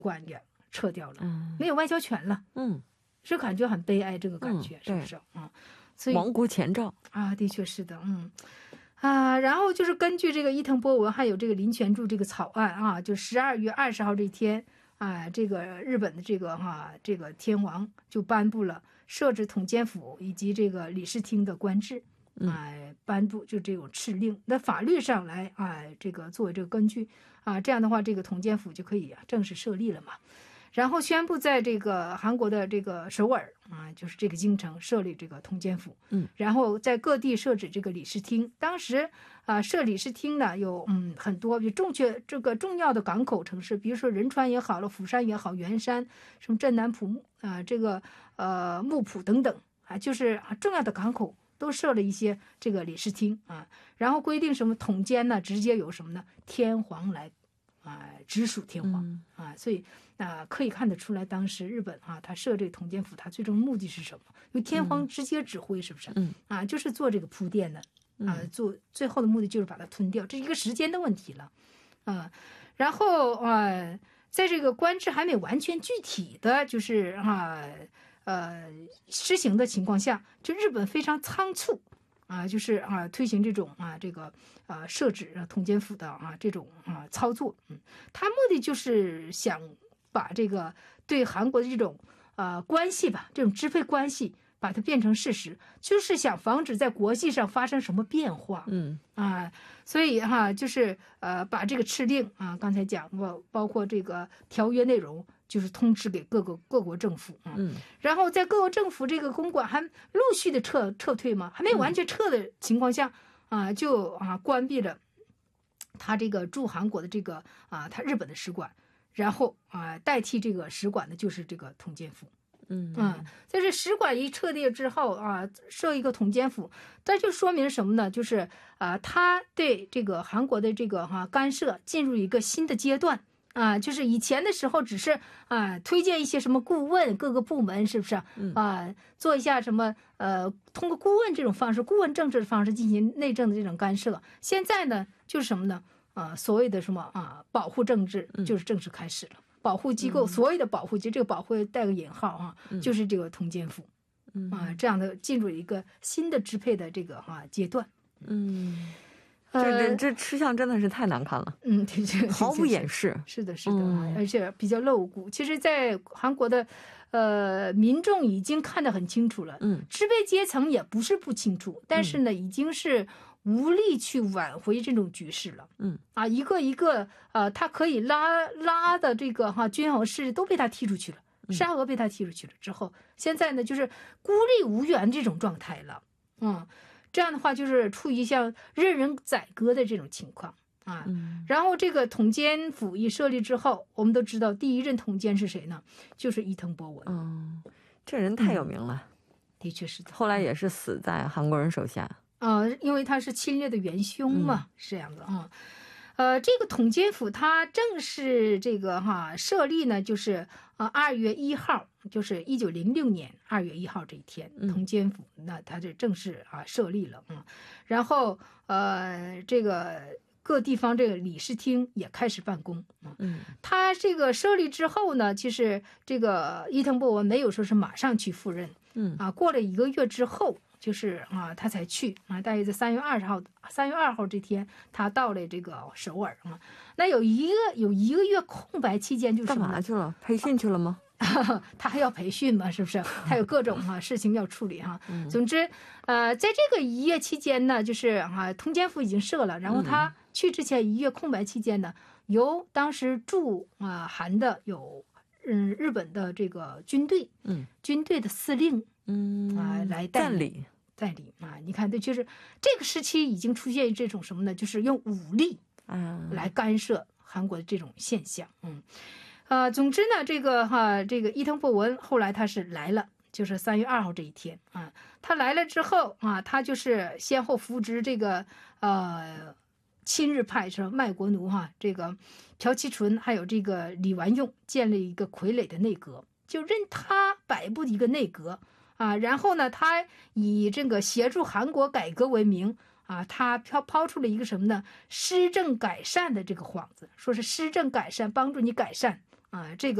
官也撤掉了，没有外交权了，是感觉很悲哀，这个感觉是不是？所以亡国前兆啊，的确是的，然后就是根据这个伊藤博文还有这个林泉助这个草案啊，就12月20号这一天啊，这个日本的这个天皇就颁布了设置统监府以及这个理事厅的官制，颁布就这种敕令，那法律上来这个作为这个根据这样的话，这个统监府就可以正式设立了嘛。然后宣布在这个韩国的这个首尔就是这个京城设立这个统监府，然后在各地设置这个理事厅。当时设理事厅呢有很多，比如这个重要的港口城市，比如说仁川也好了，釜山也好，元山什么镇南浦这个木浦等等就是重要的港口都设了一些这个理事厅然后规定什么统监呢，直接由什么呢？天皇来直属天皇所以可以看得出来，当时日本他设这个统监府，他最终目的是什么？由天皇直接指挥，是不是？就是做这个铺垫的做最后的目的就是把它吞掉，这是一个时间的问题了然后在这个官制还没完全具体的就是施行的情况下，就日本非常仓促就是推行这种这个设置统监府的这种操作，他目的就是想把这个对韩国的这种关系吧，这种支配关系把它变成事实，就是想防止在国际上发生什么变化，所以就是把这个敕令刚才讲过，包括这个条约内容，就是通知给各国政府然后在各国政府这个公馆还陆续的撤退嘛，还没有完全撤的情况下就关闭了他这个驻韩国的这个他日本的使馆，然后代替这个使馆的就是这个统监府。在这使馆一撤掉之后设一个统监府，这就说明什么呢？就是他对这个韩国的这个干涉进入一个新的阶段就是以前的时候只是推荐一些什么顾问，各个部门是不是做一下什么通过顾问这种方式，顾问政治的方式进行内政的这种干涉。现在呢就是什么呢？所谓的什么保护政治就是正式开始了。保护机构，所谓的保护机构，这个保护带个引号就是这个统监府这样的进入一个新的支配的这个阶段。 这吃相真的是太难看了，毫无掩饰。 是的，而且比较露骨。其实在韩国的民众已经看得很清楚了，支配阶层也不是不清楚，但是呢已经是无力去挽回这种局势了。一个一个他可以拉的这个君侯势力都被他踢出去了，沙俄被他踢出去了之后，现在呢就是孤立无援这种状态了。这样的话就是处于像任人宰割的这种情况然后这个统监府一设立之后，我们都知道第一任统监是谁呢？就是伊藤博文。 这人太有名了， 的确是的。 后来也是死在韩国人手下因为他是侵略的元凶嘛，是这样的这个统监府它正式这个设立呢，就是2月1号，就是1906年2月1号这一天，统监府那它就正式设立了然后这个各地方这个理事厅也开始办公他这个设立之后呢，其实这个伊藤博文没有说是马上去赴任过了1个月之后。就是他才去大约在3月2号这天，他到了这个首尔那有一个月空白期间，就是干嘛去了？培训去了吗？ 他还要培训嘛，是不是？他有各种事情要处理总之在这个1月期间呢，就是统监府已经设了，然后他去之前1月空白期间呢，由当时驻韩的有日本的这个军队的司令来代理你看，对，就是这个时期已经出现这种什么呢？就是用武力来干涉韩国的这种现象。总之呢，这个伊藤博文后来他是来了，就是3月2号这一天他来了之后他就是先后扶植这个亲日派是卖国奴这个朴其纯还有这个李完用建立一个傀儡的内阁，就任他摆布一个内阁然后呢，他以这个协助韩国改革为名他抛出了一个什么呢？施政改善的这个幌子，说是施政改善，帮助你改善这个。